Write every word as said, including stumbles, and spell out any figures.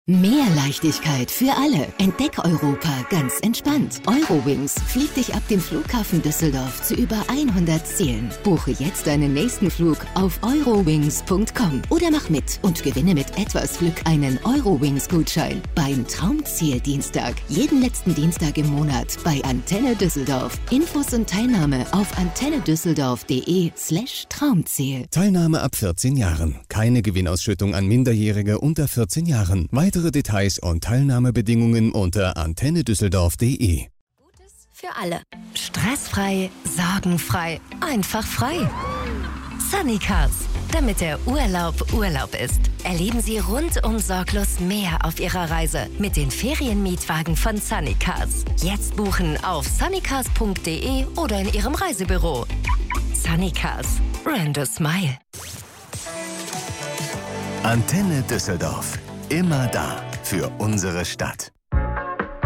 Mehr Leichtigkeit für alle. Entdeck Europa ganz entspannt. Eurowings fliegt dich ab dem Flughafen Düsseldorf zu über hundert Zielen. Buche jetzt deinen nächsten Flug auf eurowings punkt com oder mach mit und gewinne mit etwas Glück einen Eurowings-Gutschein beim Traumziel-Dienstag. Jeden letzten Dienstag im Monat bei Antenne Düsseldorf. Infos und Teilnahme auf antennedüsseldorf.de slash Traumziel. Teilnahme ab vierzehn Jahren. Keine Gewinnausschüttung an Minderjährige unter vierzehn Jahren. Weitere Details und Teilnahmebedingungen unter antennedüsseldorf punkt de. Gutes für alle. Stressfrei, sorgenfrei, einfach frei. Sunnycars. Damit der Urlaub Urlaub ist. Erleben Sie rundum sorglos mehr auf Ihrer Reise mit den Ferienmietwagen von Sunnycars. Jetzt buchen auf sunnycars punkt de oder in Ihrem Reisebüro. Sunnycars. Rent a smile. Antenne Düsseldorf. Immer da für unsere Stadt.